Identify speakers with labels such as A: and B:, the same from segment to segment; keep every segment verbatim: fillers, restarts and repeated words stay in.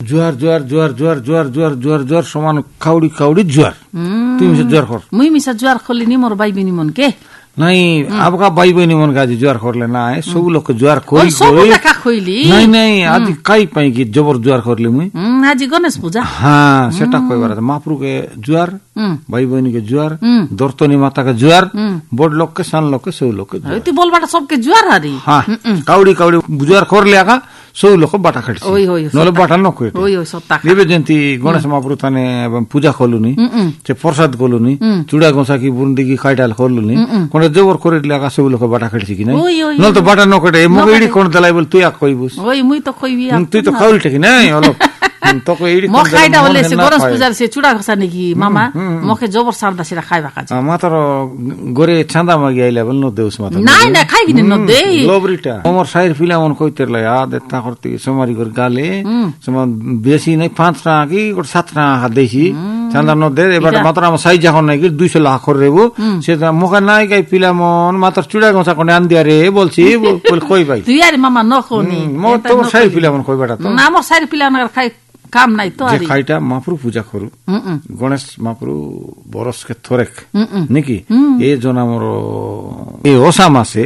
A: জুয়ার জুয়ার জুয়ার জুয়ার জুয়ার জুয়ার জুয়ার জুয়ার সমান খাউড়ি খাউড়ি জুয়ার তুমি মিশা জুয়ার খর
B: মুই মিশা জুয়ার খলিনি মোর ভাই বিনি মন কে
A: নাই आपका भाई बहनी मन गाजी जुआर खोरले ना है सब लोग को जुआर खोई
B: सब का खोइली
A: नहीं नहीं आज काई पाई की जबर जुआर खोरले मुई
B: आज गणेश पूजा
A: हां सेटा कोई बात महाप्रभु के जुआर भाई बहनी के जुआर दर्तनी माता के जुआर बड़ लोग के सान लोग के सब लोग के
B: तू बोल बाटा सब के जुआर हरी
A: हां काउडी काउडी जुआर खोरले आका सब लोग को बाटा खडसी
B: ओय होय
A: नले बाटा न कोइ
B: ओय ओय सत्ता
A: देवे जयंती गणेश महाप्रभु तने पूजा खोलुनी से प्रसाद खोलुनी चूड़ा गोसा की बुंदी की खाइटाल खोलुनी कोन जबर करे लागा सब लोग बाटा खडसी कि नहीं न तो बाटा न कटे मगेडी कोन दलाई बोल तू या खोइबुस
B: ओय मुई तो खोइबी
A: तू तो खाउल ठकी नहीं हलो तो को एडी
B: म खाइडा बोले से गणेश पूजा से चूड़ा गोसा नि की मामा मके जबर सारदा सिरा खाइबा का
A: मातर गोरे छांदा मगे आइला बोल न देउस मातर
B: নাই না খাই কিনে ন দে
A: लोबरीटा हमर साइर फिला मन कइतेरला याद एता करती समारी कर गाले सम बेसी नै पाँच टा की और सात टा देसी छांदा न दे एबार मातर हम साइज जखन नै की दुई सौ लाख कर रेबो से मका नाइ गाय फिला मन मातर चूड़ा गोसा कोने आन दिया रे बोलছি बोल কই ভাই
B: তুই আরে মামা ন কোনি
A: म तो साइर फिला मन কই बेटा तो
B: না আমার সাইর फिला না খাই কাম নাই তো
A: যে খাইটা महाप्रभु पूजा करू गणेश महाप्रभु बरस के थोरेक निकी ए जना मोर ए ओसा मासे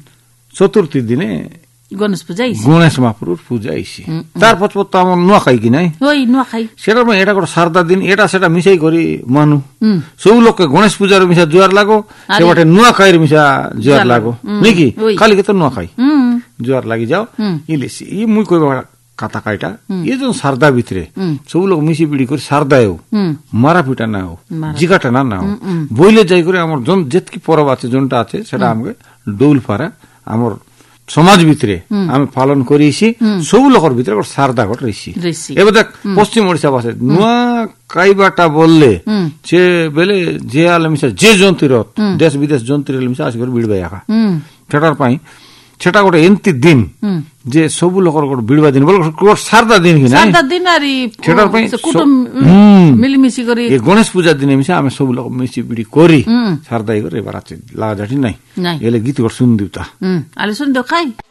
A: चतुर्थी दिने
B: गणेश पूजा आइसी
A: गणेश महाप्रभु पूजा आइसी तार पछपत त हम नुआ खाइ कि नै
B: ओइ नुआ खाइ
A: सेटा म एटा को सारदा दिन एटा सेटा मिसाई करी मानु सब लोग के गणेश पूजा रे मिसा जुआर लागो से बटे नुआ खाइ रे मिसा जुआर लागो निकी खाली के त नुआ खाइ जुआर लागि जाओ इले ई मुई कोइ काता काइटा ये जो सारदा भितरे सब लोग मिसी बिडी करी सारदा हो मारा पिटा ना हो जिगाटा ना ना हो बोइले जाई करे हमर जन जेतकी परब আছে জনটা আছে সেটা আমগে ডৌল পারা আমর সমাজ ভিতরে আমি পালন করিছি সব লোকের ভিতরে একটা সারদা ঘট রইছি এবার দেখ পশ্চিম ওড়িশা ভাষায় নুয়া কাইবাটা বললে সে বেলে যে আলমিসা যে জন্তুরত দেশ বিদেশ জন্তুর আলমিসা আসি করে বিড়বাই আকা সেটার পাই সেটা গোটে এমতি দিন যে সব লোকর গোটে বিড়বা দিন বল সারদা দিন কি না
B: সারদা দিন আরি
A: সেটার পাই
B: কুটুম মিলিমিশি করি
A: এই গণেশ পূজা দিনে মিশা আমি সব লোক মিশি বিড়ি করি সারদাই করে এবার আছে লাগা জাটি নাই এলে গীত গর শুন দিউতা
B: আলে শুন দেখাই